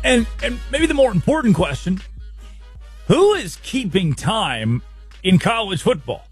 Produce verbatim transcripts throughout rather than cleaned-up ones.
And and maybe the more important question, who is keeping time in college football?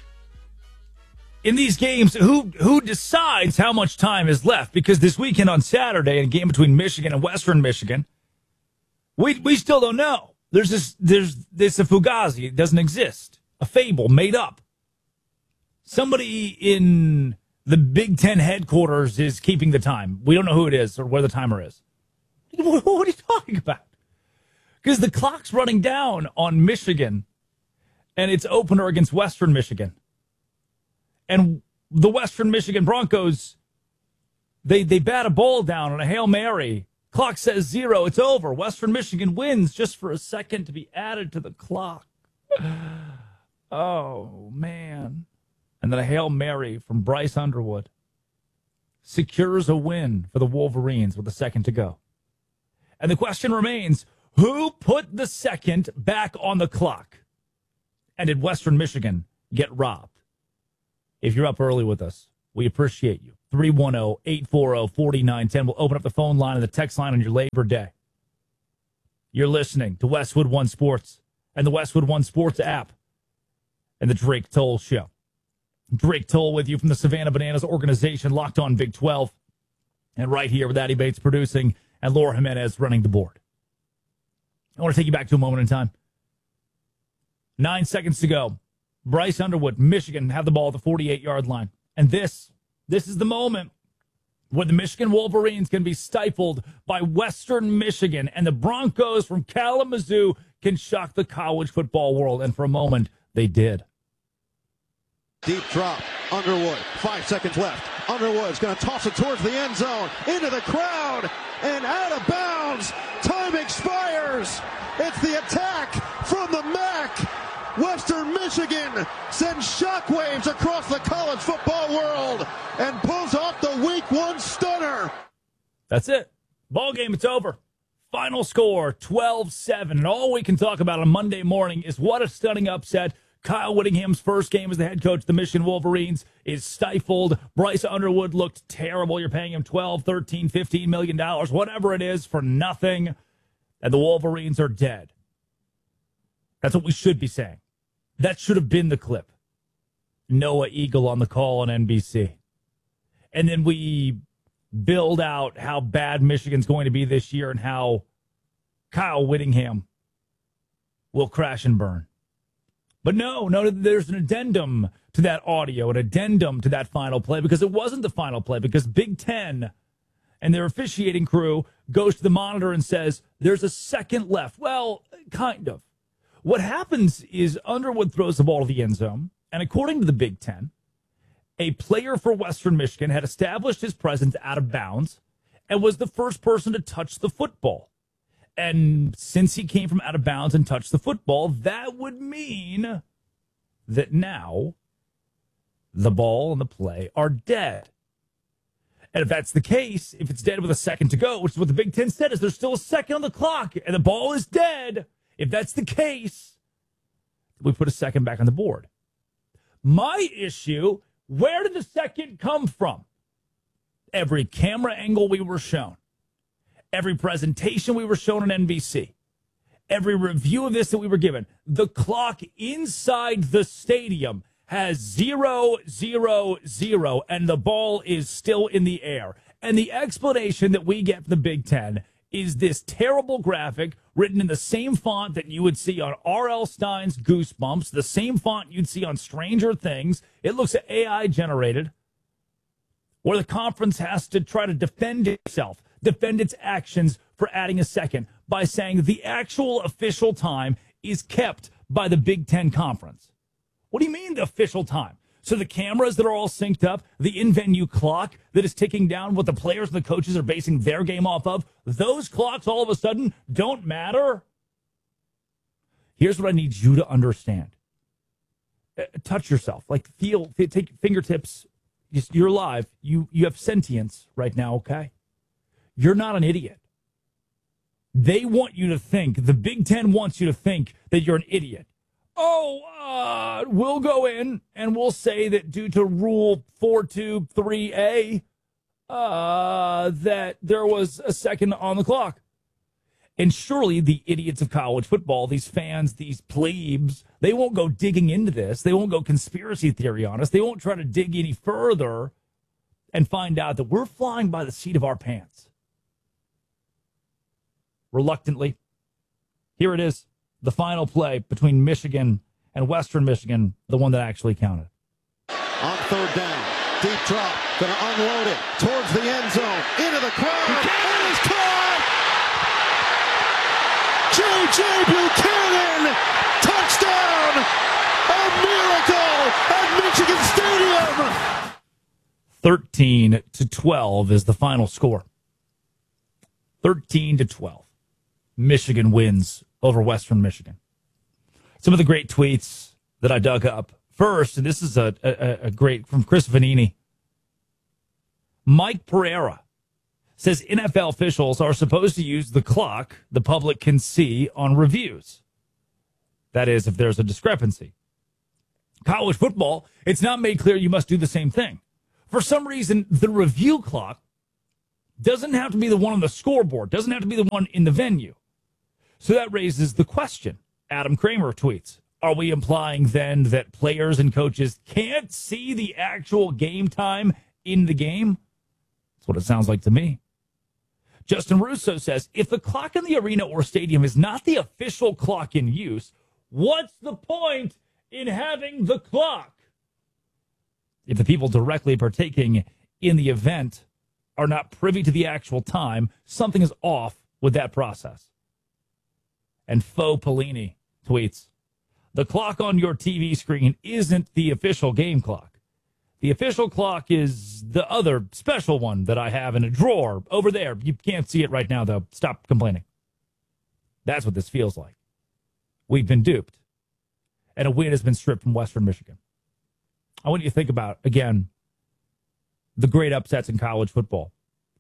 In these games, who who decides how much time is left? Because this weekend on Saturday, in a game between Michigan and Western Michigan, we we still don't know. There's this there's this a fugazi. It doesn't exist. A fable made up. Somebody in the Big Ten headquarters is keeping the time. We don't know who it is or where the timer is. What are you talking about? Because the clock's running down on Michigan, and it's opener against Western Michigan. And the Western Michigan Broncos, they they bat a ball down on a Hail Mary. Clock says zero. It's over. Western Michigan wins just for a second to be added to the clock. Oh, man. And then a Hail Mary from Bryce Underwood secures a win for the Wolverines with a second to go. And the question remains, who put the second back on the clock? And did Western Michigan get robbed? If you're up early with us, we appreciate you. three one zero, eight four zero, four nine one zero. We'll open up the phone line and the text line on your Labor Day. You're listening to Westwood One Sports and the Westwood One Sports app and the Drake Toll Show. Drake Toll with you from the Savannah Bananas organization, Locked On Big twelve. And right here with Addy Bates producing and Laura Jimenez running the board. I want to take you back to a moment in time. Nine seconds to go. Bryce Underwood, Michigan, have the ball at the forty-eight-yard line. And this, this is the moment where the Michigan Wolverines can be stifled by Western Michigan, and the Broncos from Kalamazoo can shock the college football world. And for a moment, they did. Deep drop. Underwood. Five seconds left. Underwood's going to toss it towards the end zone. Into the crowd. And out of bounds. Time expires. It's the attack from the M A C. Western Michigan sends shockwaves across the college football world and pulls off the week one stunner. That's it. Ball game, it's over. Final score, twelve seven. And all we can talk about on Monday morning is what a stunning upset. Kyle Whittingham's first game as the head coach of the Michigan Wolverines is stifled. Bryce Underwood looked terrible. You're paying him twelve, thirteen, fifteen million dollars, whatever it is, for nothing. And the Wolverines are dead. That's what we should be saying. That should have been the clip. Noah Eagle on the call on N B C. And then we build out how bad Michigan's going to be this year and how Kyle Whittingham will crash and burn. But no, no, there's an addendum to that audio, an addendum to that final play, because it wasn't the final play, because Big Ten and their officiating crew goes to the monitor and says, there's a second left. Well, kind of. What happens is Underwood throws the ball to the end zone, and according to the Big Ten, a player for Western Michigan had established his presence out of bounds and was the first person to touch the football. And since he came from out of bounds and touched the football, that would mean that now the ball and the play are dead. And if that's the case, if it's dead with a second to go, which is what the Big Ten said, is there's still a second on the clock and the ball is dead. If that's the case, we put a second back on the board. My issue, where did the second come from? Every camera angle we were shown, every presentation we were shown on N B C, every review of this that we were given, the clock inside the stadium has zero, zero, zero, and the ball is still in the air. And the explanation that we get from the Big Ten is this terrible graphic written in the same font that you would see on R L. Stein's Goosebumps, the same font you'd see on Stranger Things. It looks A I generated, where the conference has to try to defend itself, defend its actions for adding a second by saying the actual official time is kept by the Big Ten Conference. What do you mean the official time? So the cameras that are all synced up, the in-venue clock that is ticking down what the players and the coaches are basing their game off of, those clocks all of a sudden don't matter? Here's what I need you to understand. Uh, touch yourself. Like, feel, take fingertips. You're alive. You, you have sentience right now, okay? You're not an idiot. They want you to think, the Big Ten wants you to think that you're an idiot. Oh, uh, we'll go in and we'll say that due to Rule four two three A, uh, that there was a second on the clock. And surely the idiots of college football, these fans, these plebes, they won't go digging into this. They won't go conspiracy theory on us. They won't try to dig any further and find out that we're flying by the seat of our pants. Reluctantly, here it is, the final play between Michigan and Western Michigan, the one that actually counted. On third down, deep drop, going to unload it towards the end zone, into the crowd, and it's caught! J J. Buchanan, touchdown! A miracle at Michigan Stadium! thirteen to twelve is the final score. thirteen to twelve. Michigan wins over Western Michigan. Some of the great tweets that I dug up. First, and this is a, a, a great from Chris Vanini. Mike Pereira says N F L officials are supposed to use the clock the public can see on reviews. That is, if there's a discrepancy. College football, it's not made clear you must do the same thing. For some reason, the review clock doesn't have to be the one on the scoreboard, doesn't have to be the one in the venue. So that raises the question. Adam Kramer tweets, are we implying then that players and coaches can't see the actual game time in the game? That's what it sounds like to me. Justin Russo says, if the clock in the arena or stadium is not the official clock in use, what's the point in having the clock? If the people directly partaking in the event are not privy to the actual time, something is off with that process. And Faux Pellini tweets, the clock on your T V screen isn't the official game clock. The official clock is the other special one that I have in a drawer over there. You can't see it right now, though. Stop complaining. That's what this feels like. We've been duped. And a win has been stripped from Western Michigan. I want you to think about, again, the great upsets in college football.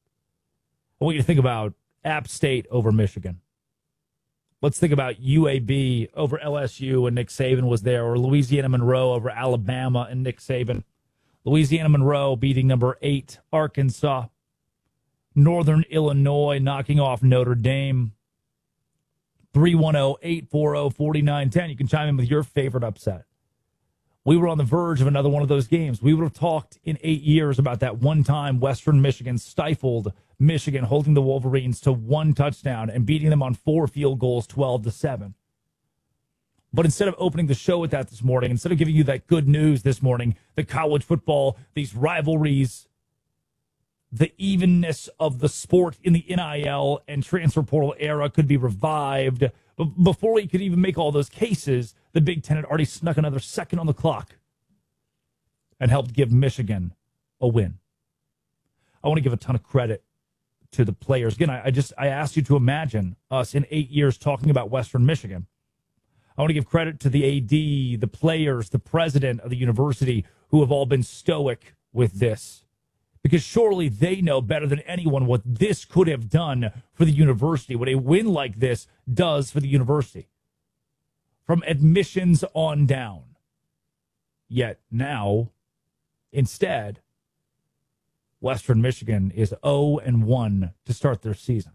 I want you to think about App State over Michigan. Let's think about U A B over L S U and Nick Saban was there, or Louisiana Monroe over Alabama and Nick Saban. Louisiana Monroe beating number eight Arkansas. Northern Illinois knocking off Notre Dame. three one zero, eight four zero, four nine one zero. You can chime in with your favorite upset. We were on the verge of another one of those games. We would have talked in eight years about that one time Western Michigan stifled Michigan, holding the Wolverines to one touchdown and beating them on four field goals, twelve to seven. But instead of opening the show with that this morning, instead of giving you that good news this morning, the college football, these rivalries, the evenness of the sport in the N I L and transfer portal era could be revived. But before we could even make all those cases, the Big Ten had already snuck another second on the clock and helped give Michigan a win. I want to give a ton of credit to the players. Again, I, I just I asked you to imagine us in eight years talking about Western Michigan. I want to give credit to the A D, the players, the president of the university who have all been stoic with this. Because surely they know better than anyone what this could have done for the university, what a win like this does for the university. From admissions on down. Yet now, instead, Western Michigan is oh and one to start their season.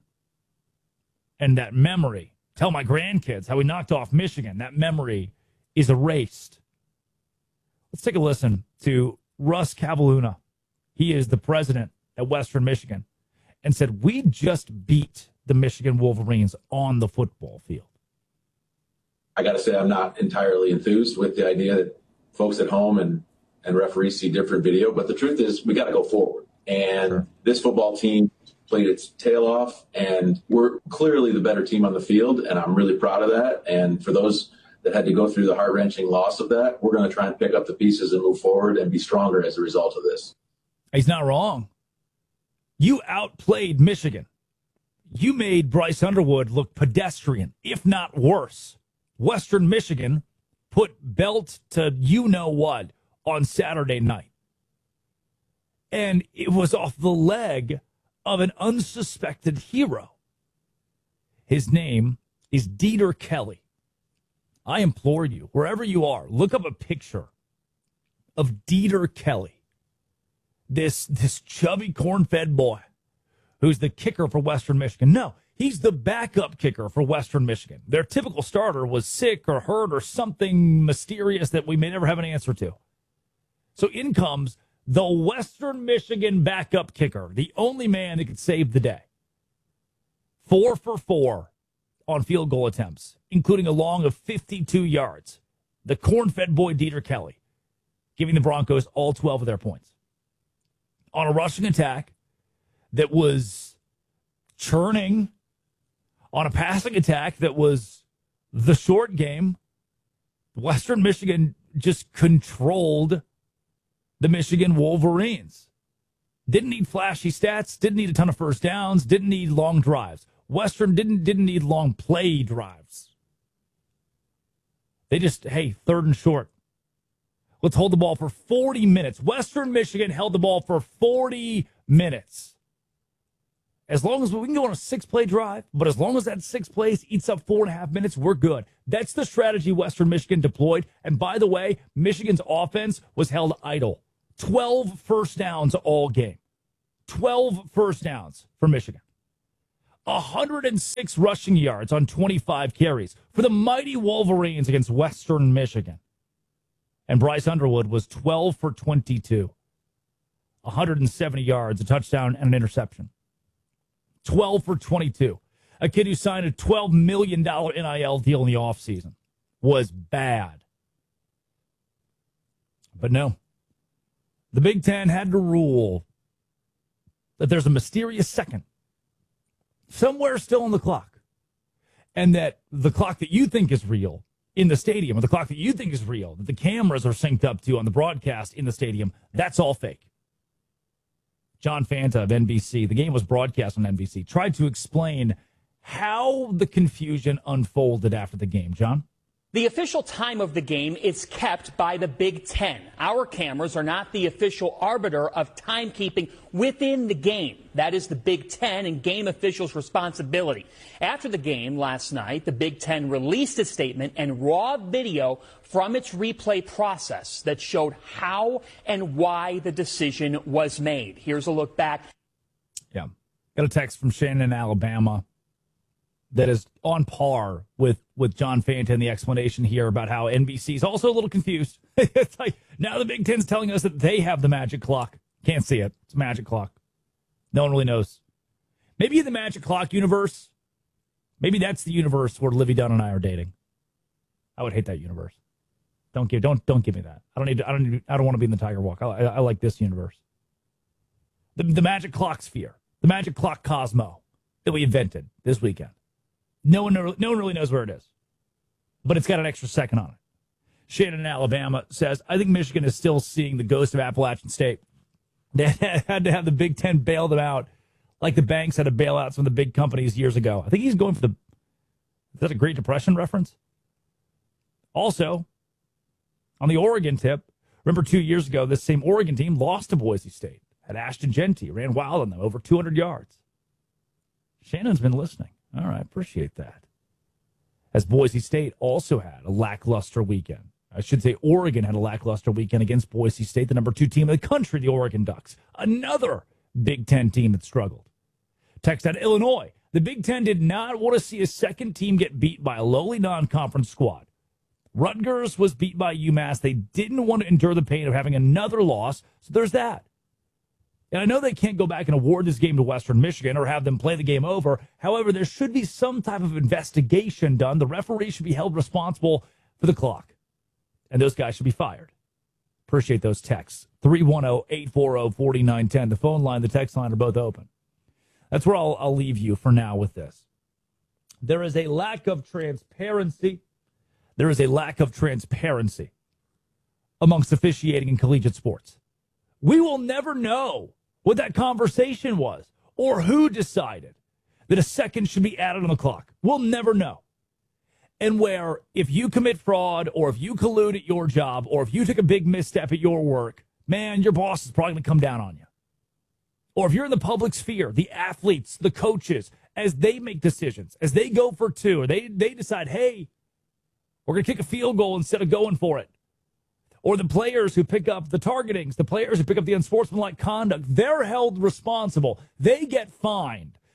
And that memory, tell my grandkids how we knocked off Michigan, that memory is erased. Let's take a listen to Russ Cavalluna. He is the president at Western Michigan and said, we just beat the Michigan Wolverines on the football field. I got to say, I'm not entirely enthused with the idea that folks at home and, and referees see different video. But the truth is, we got to go forward. And sure. This football team played its tail off, and we're clearly the better team on the field. And I'm really proud of that. And for those that had to go through the heart-wrenching loss of that, we're going to try and pick up the pieces and move forward and be stronger as a result of this. He's not wrong. You outplayed Michigan. You made Bryce Underwood look pedestrian, if not worse. Western Michigan put belt to you-know-what on Saturday night. And it was off the leg of an unsuspected hero. His name is Dieter Kelly. I implore you, wherever you are, look up a picture of Dieter Kelly. This, this chubby, corn-fed boy who's the kicker for Western Michigan. No, He's the backup kicker for Western Michigan. Their typical starter was sick or hurt or something mysterious that we may never have an answer to. So in comes the Western Michigan backup kicker, the only man that could save the day. Four for four on field goal attempts, including a long of fifty-two yards. The corn-fed boy Dieter Kelly, giving the Broncos all twelve of their points. On a rushing attack that was churning, on a passing attack that was the short game, Western Michigan just controlled the Michigan Wolverines. Didn't need flashy stats, didn't need a ton of first downs, didn't need long drives. Western didn't didn't need long play drives. They just, hey, third and short. Let's hold the ball for forty minutes. Western Michigan held the ball for forty minutes. As long as we can go on a six-play drive, but as long as that six plays eats up four and a half minutes, we're good. That's the strategy Western Michigan deployed. And by the way, Michigan's offense was held idle. twelve first downs all game. twelve first downs for Michigan. one hundred six rushing yards on twenty-five carries for the mighty Wolverines against Western Michigan. And Bryce Underwood was twelve for twenty-two. one hundred seventy yards, a touchdown, and an interception. twelve for twenty-two. A kid who signed a twelve million dollars N I L deal in the offseason was bad. But no. The Big Ten had to rule that there's a mysterious second somewhere still on the clock, and that the clock that you think is real in the stadium, or the clock that you think is real, that the cameras are synced up to on the broadcast in the stadium, that's all fake. John Fanta of N B C, the game was broadcast on N B C, tried to explain how the confusion unfolded after the game. John? The official time of the game is kept by the Big Ten. Our cameras are not the official arbiter of timekeeping within the game. That is the Big Ten and game officials' responsibility. After the game last night, the Big Ten released a statement and raw video from its replay process that showed how and why the decision was made. Here's a look back. Yeah. Got a text from Shannon in Alabama that is on par with, with John Fanta and the explanation here about how N B C is also a little confused. It's like, now the Big Ten's telling us that they have the magic clock. Can't see it. It's a magic clock. No one really knows. Maybe in the magic clock universe, maybe that's the universe where Livy Dunn and I are dating. I would hate that universe. Don't give, don't, don't give me that. I don't need, to, I don't, need, I don't want to be in the Tiger Walk. I, I, I like this universe. The, the magic clock sphere, the magic clock Cosmo that we invented this weekend. No one, no one really knows where it is, but it's got an extra second on it. Shannon in Alabama says, I think Michigan is still seeing the ghost of Appalachian State. They had to have the Big Ten bail them out like the banks had to bail out some of the big companies years ago. I think he's going for the, is that a Great Depression reference? Also, on the Oregon tip, remember two years ago, this same Oregon team lost to Boise State. Had Ashton Genty, ran wild on them, over two hundred yards. Shannon's been listening. All right, appreciate that. As Boise State also had a lackluster weekend. I should say Oregon had a lackluster weekend against Boise State, the number two team in the country, the Oregon Ducks. Another Big Ten team that struggled. Text out Illinois. The Big Ten did not want to see a second team get beat by a lowly non-conference squad. Rutgers was beat by UMass. They didn't want to endure the pain of having another loss, so there's that. And I know they can't go back and award this game to Western Michigan or have them play the game over. However, there should be some type of investigation done. The referee should be held responsible for the clock. And those guys should be fired. Appreciate those texts. three one zero, eight four zero, four nine one zero. The phone line, the text line are both open. That's where I'll, I'll leave you for now with this. There is a lack of transparency. There is a lack of transparency amongst officiating in collegiate sports. We will never know what that conversation was or who decided that a second should be added on the clock. We'll never know. And where if you commit fraud or if you collude at your job or if you took a big misstep at your work, man, your boss is probably going to come down on you. Or if you're in the public sphere, the athletes, the coaches, as they make decisions, as they go for two, or they, they decide, hey, we're going to kick a field goal instead of going for it. Or the players who pick up the targetings, the players who pick up the unsportsmanlike conduct, they're held responsible. They get fined.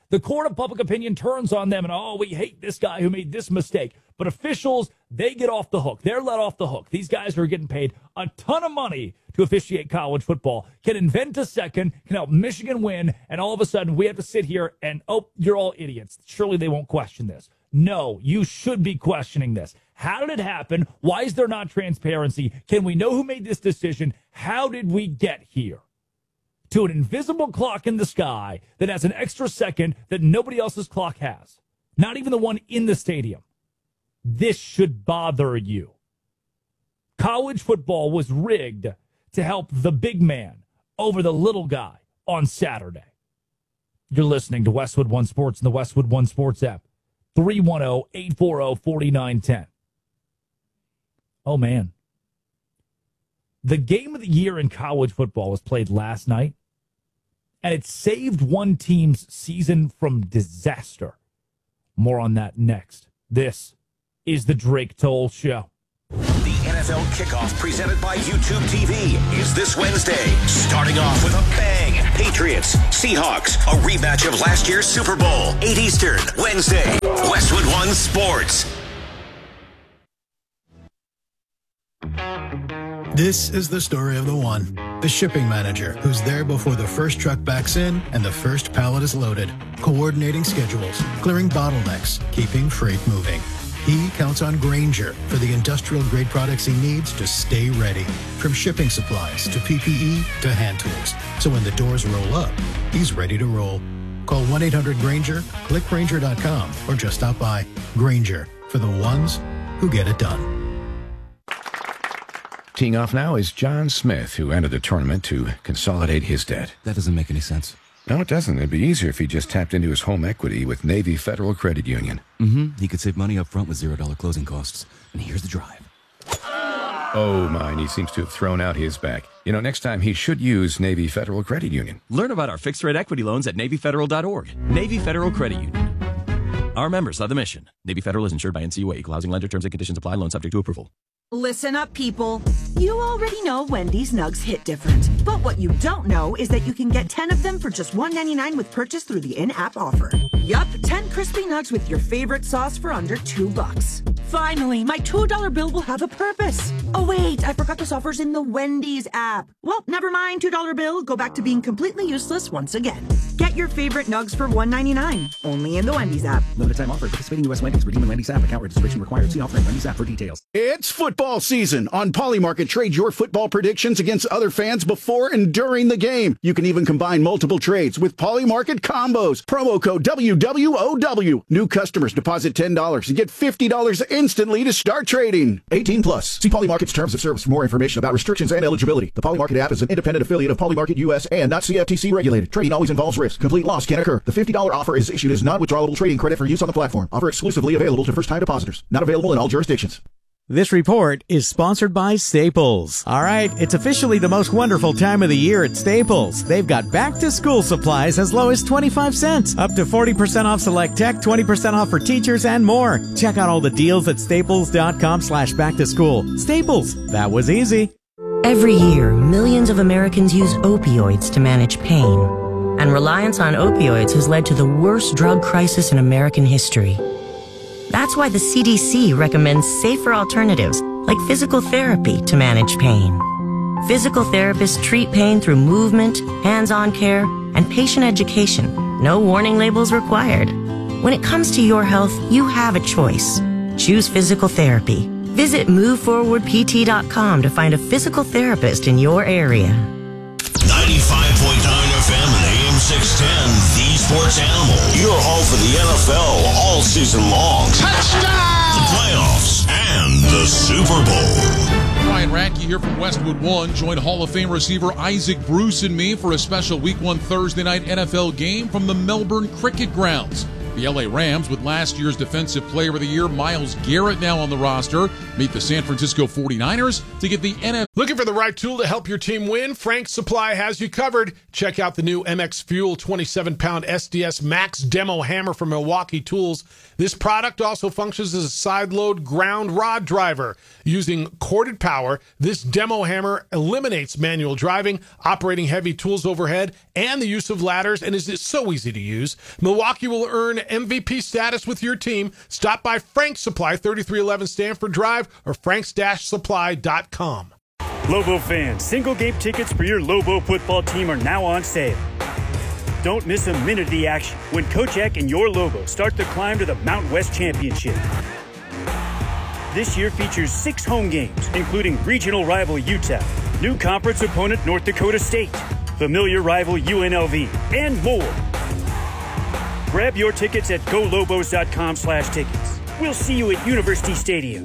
The court of public opinion turns on them and, oh, we hate this guy who made this mistake. But officials, they get off the hook. They're let off the hook. These guys are getting paid a ton of money to officiate college football, can invent a second, can help Michigan win, and all of a sudden we have to sit here and, oh, you're all idiots. Surely they won't question this. No, you should be questioning this. How did it happen? Why is there not transparency? Can we know who made this decision? How did we get here? To an invisible clock in the sky that has an extra second that nobody else's clock has. Not even the one in the stadium. This should bother you. College football was rigged to help the big man over the little guy on Saturday. You're listening to Westwood One Sports and the Westwood One Sports app. three one zero, eight four zero, four nine one zero. Oh, man. The game of the year in college football was played last night, and it saved one team's season from disaster. More on that next. This is the Drake Toll Show. The N F L kickoff presented by YouTube T V is this Wednesday. Starting off with a bang. Patriots, Seahawks, a rematch of last year's Super Bowl. eight Eastern, Wednesday. Westwood One Sports. This is the story of the one. The shipping manager who's there before the first truck backs in and the first pallet is loaded. Coordinating schedules, clearing bottlenecks, keeping freight moving. He counts on Grainger for the industrial-grade products he needs to stay ready. From shipping supplies to P P E to hand tools. So when the doors roll up, he's ready to roll. Call one eight hundred Grainger, click Grainger dot com, or just stop by. Grainger, for the ones who get it done. Teeing off now is John Smith, who entered the tournament to consolidate his debt. That doesn't make any sense. No, it doesn't. It'd be easier if he just tapped into his home equity with Navy Federal Credit Union. Mm-hmm. He could save money up front with zero dollar closing costs. And here's the drive. Oh, mine. He seems to have thrown out his back. You know, next time he should use Navy Federal Credit Union. Learn about our fixed-rate equity loans at Navy Federal dot org. Navy Federal Credit Union. Our members are the mission. Navy Federal is insured by N C U A. Equal housing lender. Terms and conditions apply. Loan subject to approval. Listen up, people. You already know Wendy's Nugs hit different. But what you don't know is that you can get ten of them for just one ninety-nine with purchase through the in-app offer. Yup, ten crispy nugs with your favorite sauce for under two bucks. Finally, my two dollar bill will have a purpose. Oh wait, I forgot this offer's in the Wendy's app. Well, never mind, two dollar bill. Go back to being completely useless once again. Get your favorite nugs for one ninety-nine. Only in the Wendy's app. Limited time offer. Participating U S Wendy's. Redeem in Wendy's app. Account registration required. See offer in Wendy's app for details. It's football season. On Polymarket, trade your football predictions against other fans before and during the game. You can even combine multiple trades with Polymarket combos. Promo code W W O W. New customers deposit ten dollars and get fifty dollars instantly to start trading. eighteen plus. See Polymarket's terms of service for more information about restrictions and eligibility. The Polymarket app is an independent affiliate of Polymarket U S and not C F T C regulated. Trading always involves risk. Complete loss can occur. The fifty dollar offer is issued as non-withdrawable trading credit for use on the platform. Offer exclusively available to first-time depositors. Not available in all jurisdictions. This report is sponsored by Staples. All right, it's officially the most wonderful time of the year at Staples. They've got back-to-school supplies as low as twenty-five cents, up to forty percent off select tech, twenty percent off for teachers, and more. Check out all the deals at staples.com slash back-to-school. Staples, that was easy. Every year, millions of Americans use opioids to manage pain. And reliance on opioids has led to the worst drug crisis in American history. That's why the C D C recommends safer alternatives like physical therapy to manage pain. Physical therapists treat pain through movement, hands-on care, and patient education. No warning labels required. When it comes to your health, you have a choice. Choose physical therapy. Visit move forward P T dot com to find a physical therapist in your area. ninety-five point nine F M and A M six ten, the Sports Animal. Your home for the N F L all season long. Touchdown! The playoffs and the Super Bowl. Ryan Radke here from Westwood One. Joined Hall of Fame receiver Isaac Bruce and me for a special Week One Thursday night N F L game from the Melbourne Cricket Grounds. The L A Rams, with last year's Defensive Player of the Year, Myles Garrett, now on the roster, meet the San Francisco forty-niners to get the N F L. Looking for the right tool to help your team win? Frank's Supply has you covered. Check out the new M X Fuel twenty-seven pound S D S Max Demo Hammer from Milwaukee Tools. This product also functions as a side-load ground rod driver. Using corded power, this demo hammer eliminates manual driving, operating heavy tools overhead, and the use of ladders, and is so easy to use. Milwaukee will earn M V P status with your team. Stop by Frank's Supply, thirty-three eleven Stanford Drive, or franks dash supply dot com. Lobo fans, single game tickets for your Lobo football team are now on sale. Don't miss a minute of the action when Coach Eck and your Lobo start the climb to the Mountain West Championship. This year features six home games, including regional rival Utah, new conference opponent North Dakota State, familiar rival U N L V, and more. Grab your tickets at go lobos dot com slash tickets. We'll see you at University Stadium.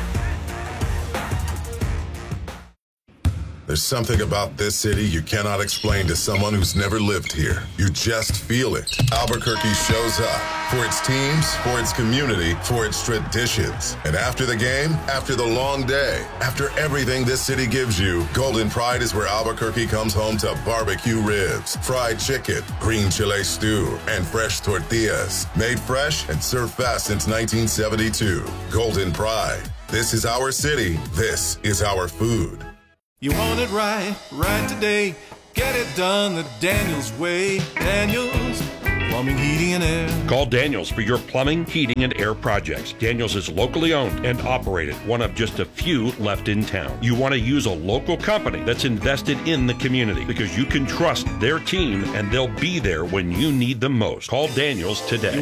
There's something about this city you cannot explain to someone who's never lived here. You just feel it. Albuquerque shows up for its teams, for its community, for its traditions. And after the game, after the long day, after everything this city gives you, Golden Pride is where Albuquerque comes home to barbecue ribs, fried chicken, green chile stew, and fresh tortillas. Made fresh and served fast since nineteen seventy-two. Golden Pride. This is our city. This is our food. You want it right, right today. Get it done the Daniels way. Daniels Plumbing, Heating, and Air. Call Daniels for your plumbing, heating, and air projects. Daniels is locally owned and operated, one of just a few left in town. You want to use a local company that's invested in the community because you can trust their team and they'll be there when you need them most. Call Daniels today.